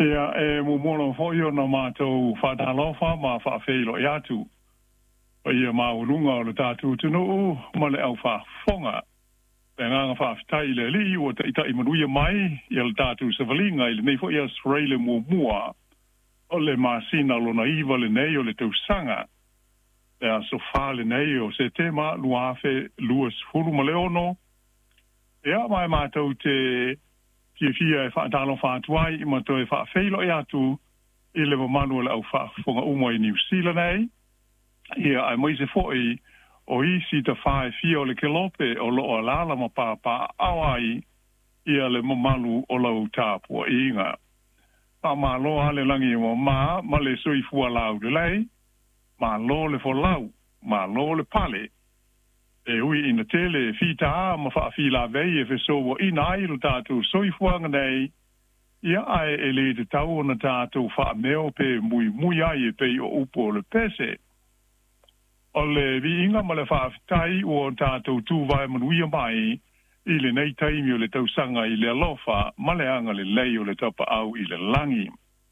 Ia mo mono fo yo na matou whatalofa ma whawhelo i atu. Ia maurunga o le tātou tunu ma le au whafonga. Te nganga whawhitai le li o te ita imanuia mai i le tātou savalinga i le nei fo i Australia mua o le masina lona iwa le nei o le tausanga. Ia so whale nei o se te ma luafe luas huru ma le ono. Ia mai mātou te fia e whaatalo whaatuai i mato e whaafeilo e atu i le mamanu le au whaafonga umo i New Zealand ei. Ia ai moise foi o isi ta whae fia o le kelope o lo o lala ma pāpā awai ia le mamanu o lau tāpua inga. Pa ma lo ale langi o ma le sui fua lau le lei, ma lo le fo lau, ma lo le pale. E ui ina tele fita a ma whaafila vei e fesoa ina ai lo tātou soifuanga nei, ia ai e le te tau o na tātou whaameo pe mui ai e pe o upo le pese. O le vi inga ma le whaafitai o tātou tūwai manuia mai, i le nei taimi o le tausanga i le alofa, ma le anga le lei o le tapa au i le langi.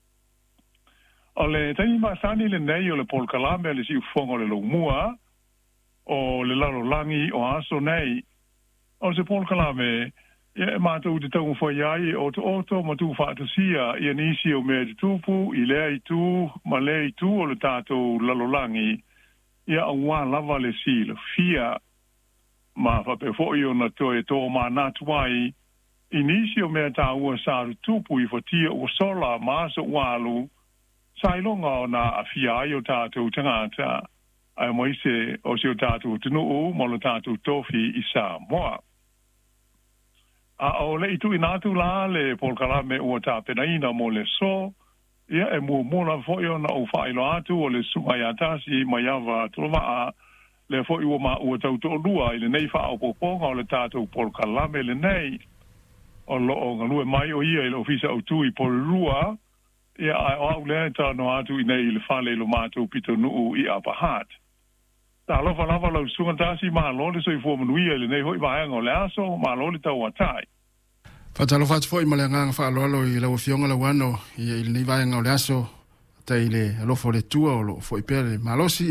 O le taimi masani le nei o le polkalame le si ufonga le lomua, o le lalo langi o aso nei. O se polkalame, e mātou te tau mwhaiai o te oto ma tu whaatasia i anisi o mea te tupu, i lea i tu, ma lea i tu o le tātou lalo langi, ia a wā lava le si le fia, ma whape fōi o na toe tō mā nātuai, i nisi o mea tā ua sāru tupu i whatia o sola māsa wālu, sailonga o na a fia ai o tātou tangata, ai moise o se o tātou tunuu, ma lo tātou tofi i Samoa. A o le itu i nātu la le polkalame ua tā penaina mo le so, ia e mua mona fōi o na o whailo atu o le sumai atasi mai awa tolowaa, le fōi ua ma ua tauto lua i le nei wha o poponga o le tātou polkalame le nei, o lo o ngalue mai o ia i le ofisa o tui polurua, ia ai o au lea tāno atu i nei i le whale lo mātou pito nuu i apahat. Ta lofa lava lau sungantasi ma lole so i fua manuia le nei hoi vahenga o le aso, ma lole tau atai. Fatalo fatu foi ma le nganga whaaloalo i lau fionga lau ano i le nei vahenga o le aso, tai le alofo le tua o lo foi pere malosi